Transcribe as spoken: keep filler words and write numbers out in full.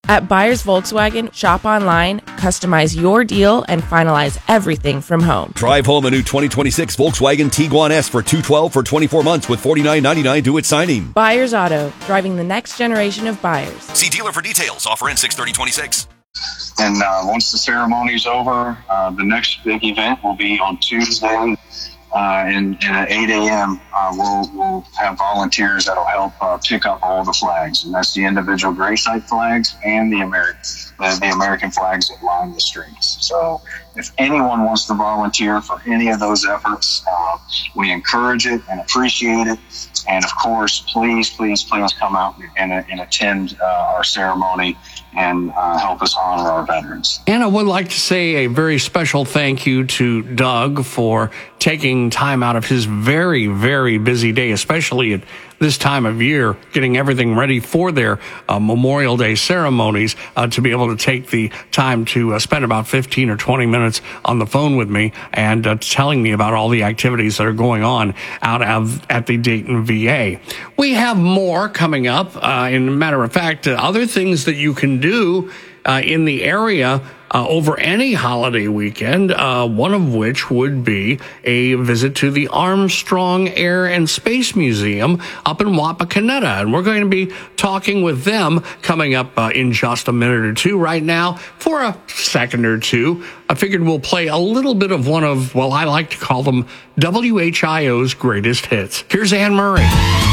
At Buyers Volkswagen, shop online, customize your deal, and finalize everything from home. Drive home a new twenty twenty-six Volkswagen Tiguan S for two hundred twelve dollars for twenty-four months with forty-nine ninety-nine due at signing. Buyers Auto, driving the next generation of buyers. See dealer for details. Offer in six thirty twenty-six. And uh, once the ceremony's over, uh, the next big event will be on Tuesday. Uh, and, and at eight a.m., uh, we'll, we'll have volunteers that'll help uh, pick up all the flags. And that's the individual gray site flags and the American, the, the American flags that line the streets. So if anyone wants to volunteer for any of those efforts, uh, we encourage it and appreciate it. And of course, please, please, please come out and, and attend uh, our ceremony and uh, help us honor our veterans. And I would like to say a very special thank you to Doug for taking time out of his very, very busy day, especially at this time of year, getting everything ready for their uh, Memorial Day ceremonies, uh, to be able to take the time to uh, spend about fifteen or twenty minutes on the phone with me and uh, telling me about all the activities that are going on out of, at the Dayton V A. We have more coming up. Uh, in a matter of fact, uh, other things that you can do uh, in the area Uh, over any holiday weekend, uh, one of which would be a visit to the Armstrong Air and Space Museum up in Wapakoneta. And we're going to be talking with them coming up uh, in just a minute or two. Right now, for a second or two, I figured we'll play a little bit of one of, well, I like to call them W H I O's greatest hits. Here's Anne Murray.